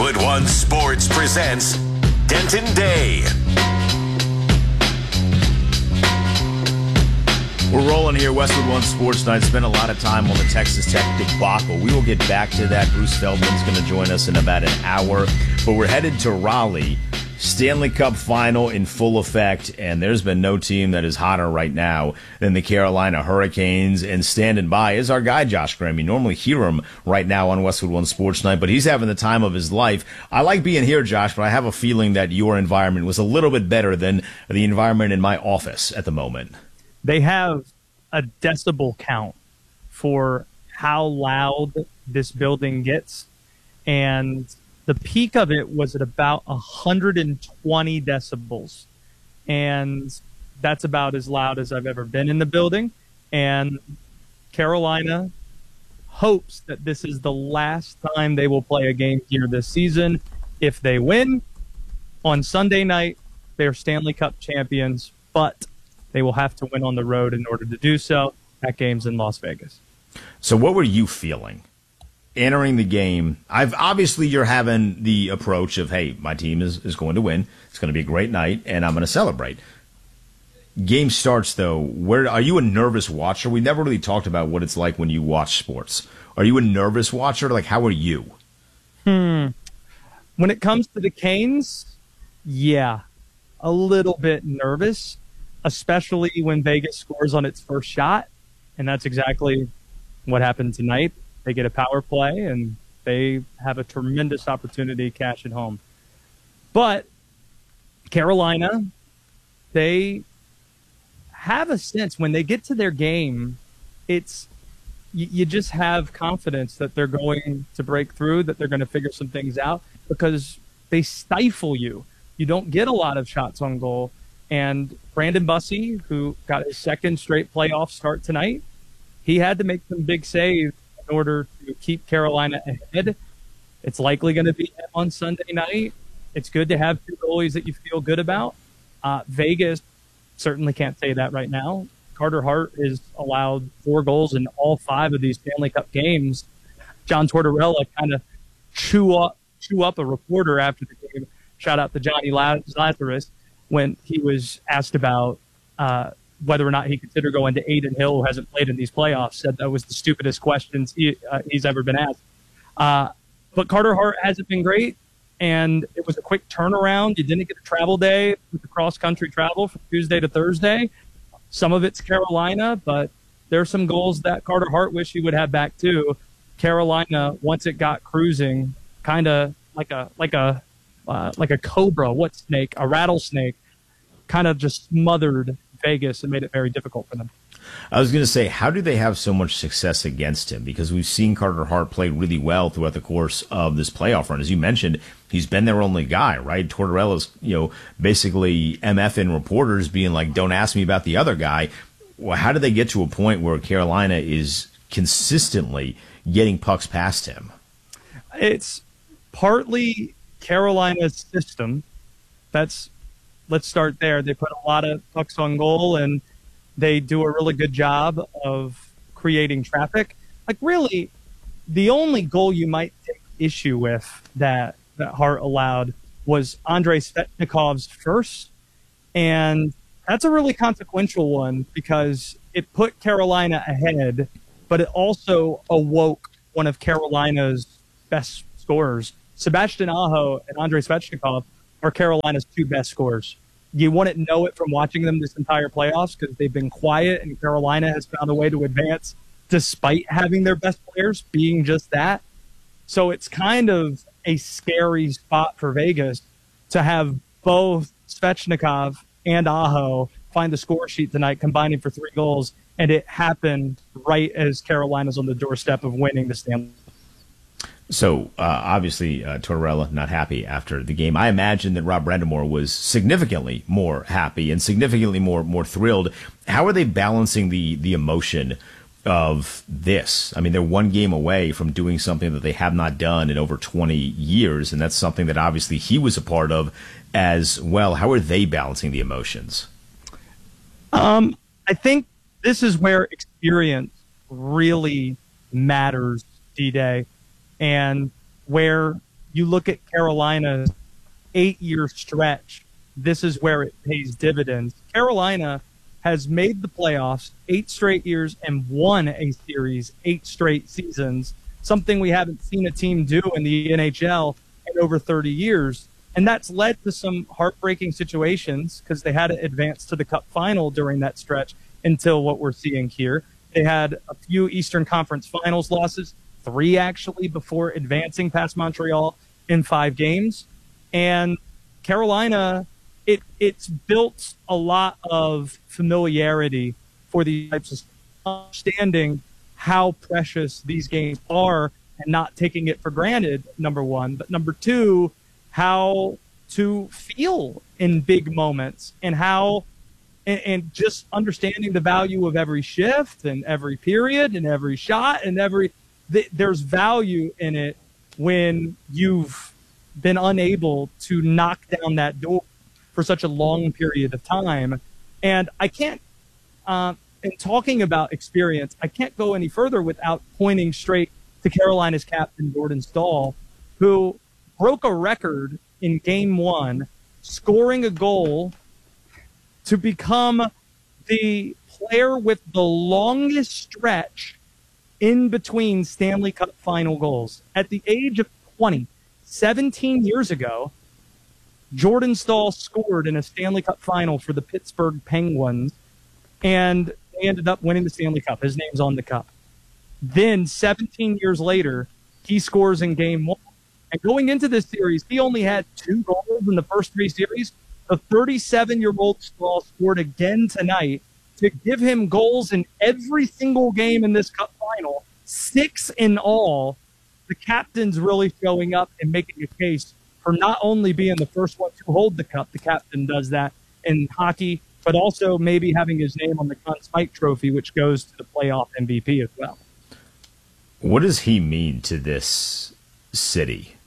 Westwood One Sports presents Denton Day. We're rolling here, Westwood One Sports Night. Spent a lot of time on the Texas Tech debacle. We will get back to that. Bruce Feldman's going to join us in about an hour. But we're headed to Raleigh. Stanley Cup final in full effect, and there's been no team that is hotter right now than the Carolina Hurricanes. And standing by is our guy, Josh Graham. You normally hear him right now on Westwood One Sports Night, but he's having the time of his life. I like being here, Josh, but I have a feeling that your environment was a little bit better than the environment in my office at the moment. They have a decibel count for how loud this building gets, and the peak of it was at about 120 decibels, and that's about as loud as I've ever been in the building. And Carolina hopes that this is the last time they will play a game here this season. If they win on Sunday night, they're Stanley Cup champions, but they will have to win on the road in order to do so. That game's in Las Vegas. So what were you feeling entering the game? Obviously you're having the approach of, hey, my team is going to win. It's going to be a great night, and I'm going to celebrate. Game starts, though. Where are you a nervous watcher? We never really talked about what it's like when you watch sports. Are you a nervous watcher? Like, how are you? When it comes to the Canes, yeah, a little bit nervous, especially when Vegas scores on its first shot, and that's exactly what happened tonight. They get a power play, and they have a tremendous opportunity to cash it home. But Carolina, they have a sense when they get to their game, it's you just have confidence that they're going to break through, that they're going to figure some things out, because they stifle you. You don't get a lot of shots on goal. And Brandon Bussey, who got his second straight playoff start tonight, he had to make some big saves in order to keep Carolina ahead. It's likely going to be on Sunday night. It's good to have two goalies that you feel good about. Vegas certainly can't say that right now. Carter Hart has allowed 4 goals in all 5 of these Stanley Cup games. John Tortorella kind of chew up a reporter after the game. Shout out to Johnny Lazarus when he was asked about whether or not he considered going to Aiden Hill, who hasn't played in these playoffs, said that was the stupidest questions he's ever been asked. But Carter Hart hasn't been great, and it was a quick turnaround. You didn't get a travel day with the cross-country travel from Tuesday to Thursday. Some of it's Carolina, but there's some goals that Carter Hart wish he would have back too. Carolina, once it got cruising, kind of like a cobra, a rattlesnake, kind of just smothered Vegas and made it very difficult for them. I was going to say, how do they have so much success against him? Because we've seen Carter Hart play really well throughout the course of this playoff run. As you mentioned, he's been their only guy, right? Tortorella's, basically MFing reporters being like, don't ask me about the other guy. Well, how do they get to a point where Carolina is consistently getting pucks past him? It's partly Carolina's system. Let's start there. They put a lot of pucks on goal, and they do a really good job of creating traffic. Like, really, the only goal you might take issue with that Hart allowed was Andrei Svechnikov's first, and that's a really consequential one because it put Carolina ahead, but it also awoke one of Carolina's best scorers. Sebastian Aho and Andrei Svechnikov are Carolina's 2 best scorers. You wouldn't know it from watching them this entire playoffs because they've been quiet, and Carolina has found a way to advance despite having their best players being just that. So it's kind of a scary spot for Vegas to have both Svechnikov and Aho find the score sheet tonight, combining for 3 goals, and it happened right as Carolina's on the doorstep of winning the Stanley. So, obviously, Tortorella not happy after the game. I imagine that Rob Brendamore was significantly more happy and significantly more thrilled. How are they balancing the emotion of this? I mean, they're 1 game away from doing something that they have not done in over 20 years, and that's something that obviously he was a part of as well. How are they balancing the emotions? I think this is where experience really matters, D-Day, and where you look at Carolina's 8-year stretch, this is where it pays dividends. Carolina has made the playoffs 8 straight years and won a series 8 straight seasons, something we haven't seen a team do in the NHL in over 30 years. And that's led to some heartbreaking situations because they had to advance to the Cup final during that stretch until what we're seeing here. They had a few Eastern Conference Finals losses, 3 actually, before advancing past Montreal in 5 games. And Carolina, it's built a lot of familiarity for these types of understanding how precious these games are and not taking it for granted, number one. But number two, how to feel in big moments and and just understanding the value of every shift and every period and every shot and there's value in it when you've been unable to knock down that door for such a long period of time. And I can't, in talking about experience, I can't go any further without pointing straight to Carolina's captain, Jordan Staal, who broke a record in Game 1, scoring a goal to become the player with the longest stretch in between Stanley Cup final goals. At the age of 20, 17 years ago, Jordan Staal scored in a Stanley Cup final for the Pittsburgh Penguins, and they ended up winning the Stanley Cup. His name's on the cup. Then, 17 years later, he scores in Game 1. And going into this series, he only had 2 goals in the first 3 series. The 37-year-old Staal scored again tonight to give him goals in every single game in this Cup final, 6 in all. The captain's really showing up and making a case for not only being the first one to hold the cup, the captain does that in hockey, but also maybe having his name on the Conn Smythe Trophy, which goes to the playoff MVP as well. What does he mean to this city?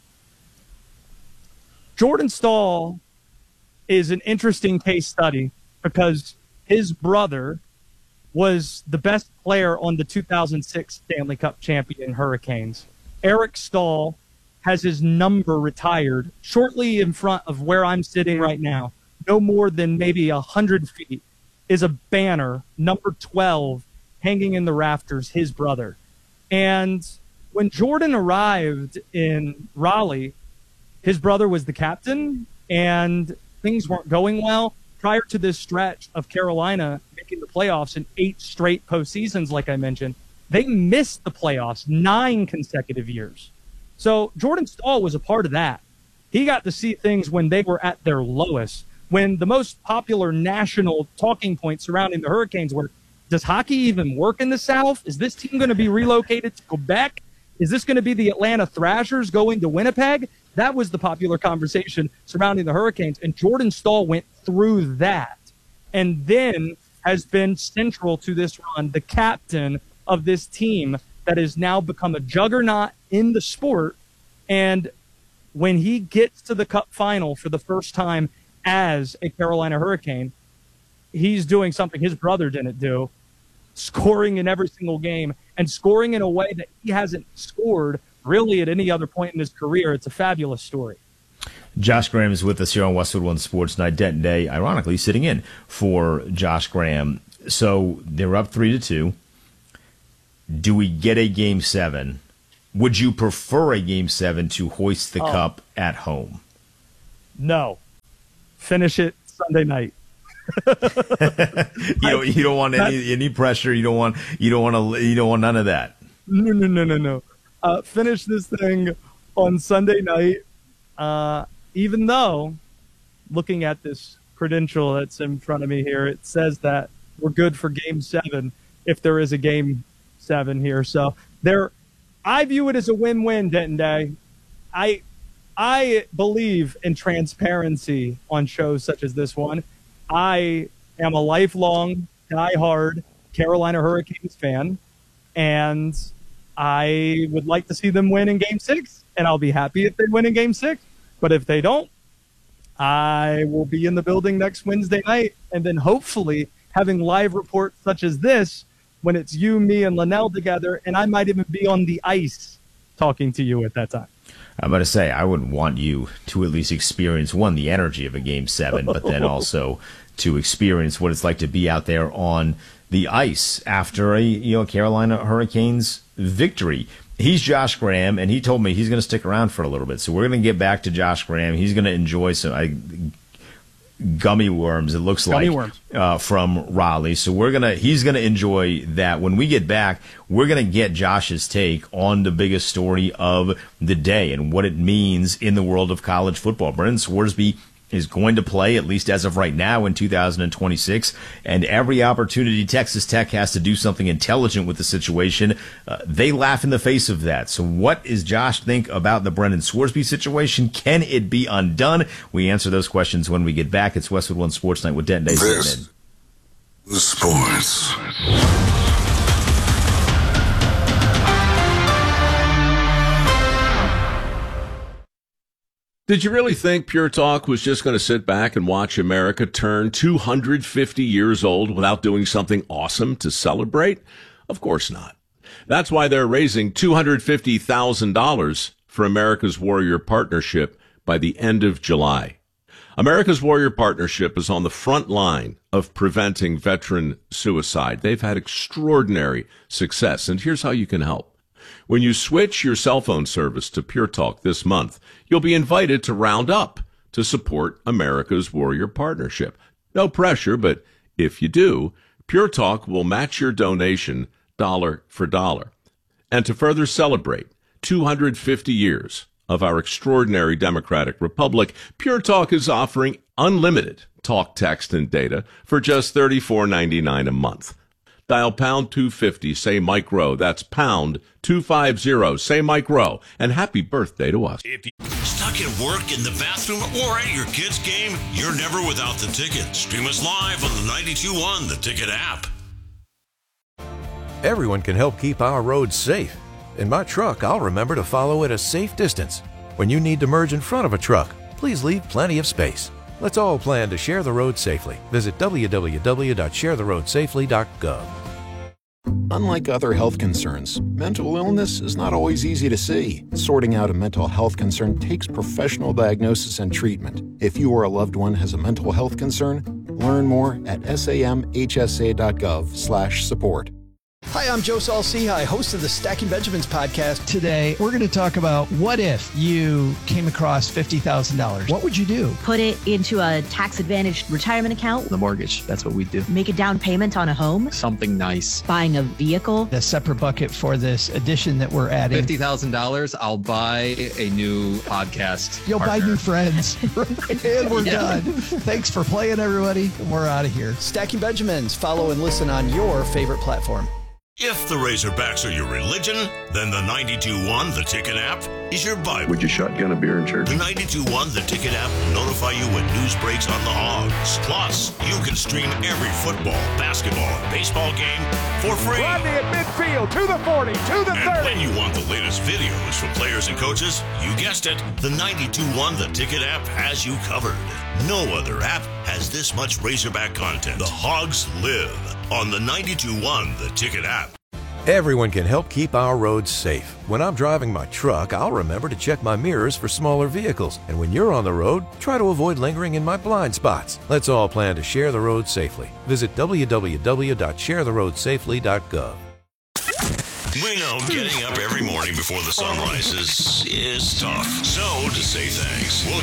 Jordan Staal is an interesting case study because his brother was the best player on the 2006 Stanley Cup champion Hurricanes. Eric Staal has his number retired shortly in front of where I'm sitting right now. No more than maybe 100 feet is a banner, number 12, hanging in the rafters, his brother. And when Jordan arrived in Raleigh, his brother was the captain, and things weren't going well. Prior to this stretch of Carolina making the playoffs in 8 straight postseasons, like I mentioned, they missed the playoffs 9 consecutive years. So Jordan Staal was a part of that. He got to see things when they were at their lowest, when the most popular national talking points surrounding the Hurricanes were, does hockey even work in the South? Is this team going to be relocated to Quebec? Is this going to be the Atlanta Thrashers going to Winnipeg? That was the popular conversation surrounding the Hurricanes, and Jordan Staal went through that and then has been central to this run, the captain of this team that has now become a juggernaut in the sport. And when he gets to the Cup final for the first time as a Carolina Hurricane, he's doing something his brother didn't do, scoring in every single game and scoring in a way that he hasn't scored really at any other point in his career. It's a fabulous story. Josh Graham is with us here on Westwood One Sports Night. Denton Day, ironically, sitting in for Josh Graham. So they're up 3-2. Do we get a Game 7? Would you prefer a Game 7 to hoist the cup at home? No. Finish it Sunday night. You don't want any pressure. You don't want none of that. No. Finish this thing on Sunday night. Even though, looking at this credential that's in front of me here, it says that we're good for Game 7 if there is a Game 7 here. So I view it as a win-win, Denton Day. I believe in transparency on shows such as this one. I am a lifelong, diehard Carolina Hurricanes fan, and I would like to see them win in Game 6, and I'll be happy if they win in Game 6. But if they don't, I will be in the building next Wednesday night, and then hopefully having live reports such as this when it's you, me, and Linnell together, and I might even be on the ice talking to you at that time. I'm going to say, I would want you to at least experience, one, the energy of a Game 7, but then also to experience what it's like to be out there on the ice after a Carolina Hurricanes victory. He's Josh Graham, and he told me he's going to stick around for a little bit. So we're going to get back to Josh Graham. He's going to enjoy some gummy worms, it looks like, from Raleigh. So he's going to enjoy that. When we get back, we're going to get Josh's take on the biggest story of the day and what it means in the world of college football. Brendan Scoresby is going to play, at least as of right now, in 2026, and every opportunity Texas Tech has to do something intelligent with the situation, they laugh in the face of that. So what does Josh think about the Brendan Scoresby situation? Can it be undone? We answer those questions when we get back. It's Westwood One Sports Night with Denton Day. This is sports. Did you really think Pure Talk was just going to sit back and watch America turn 250 years old without doing something awesome to celebrate? Of course not. That's why they're raising $250,000 for America's Warrior Partnership by the end of July. America's Warrior Partnership is on the front line of preventing veteran suicide. They've had extraordinary success, and here's how you can help. When you switch your cell phone service to Pure Talk this month, you'll be invited to round up to support America's Warrior Partnership. No pressure, but if you do, Pure Talk will match your donation dollar for dollar. And to further celebrate 250 years of our extraordinary democratic republic, Pure Talk is offering unlimited talk, text, and data for just $34.99 a month. Dial pound 250, say Mike Rowe. That's pound 250, say Mike Rowe. And happy birthday to us. If you're stuck at work, in the bathroom, or at your kid's game, you're never without the ticket. Stream us live on the 92.1 The Ticket app. Everyone can help keep our roads safe. In my truck, I'll remember to follow at a safe distance. When you need to merge in front of a truck, please leave plenty of space. Let's all plan to share the road safely. Visit www.sharetheroadsafely.gov. Unlike other health concerns, mental illness is not always easy to see. Sorting out a mental health concern takes professional diagnosis and treatment. If you or a loved one has a mental health concern, learn more at samhsa.gov/support. Hi, I'm Joe Saul-Sehy, host of the Stacking Benjamins podcast. Today, we're going to talk about what if you came across $50,000? What would you do? Put it into a tax-advantaged retirement account. The mortgage, that's what we do. Make a down payment on a home. Something nice. Buying a vehicle. A separate bucket for this addition that we're adding. $50,000, I'll buy a new podcast You'll partner. buy new friends. And we're done. Thanks for playing, everybody. We're out of here. Stacking Benjamins. Follow and listen on your favorite platform. If the Razorbacks are your religion, then the 92.1 The Ticket app is your Bible. Would you shotgun a beer in church? The 92.1 The Ticket app will notify you when news breaks on the Hogs. Plus, you can stream every football, basketball, and baseball game for free. Rodney at midfield, to the 40, to the 30. And when you want the latest videos from players and coaches, you guessed it, the 92.1 The Ticket app has you covered. No other app has this much Razorback content. The Hogs live on the 92.1 The Ticket app. Everyone can help keep our roads safe. When I'm driving my truck, I'll remember to check my mirrors for smaller vehicles. And when you're on the road, try to avoid lingering in my blind spots. Let's all plan to share the road safely. Visit www.sharetheroadsafely.gov. We know getting up every morning before the sun rises is tough. So, to say thanks, we'll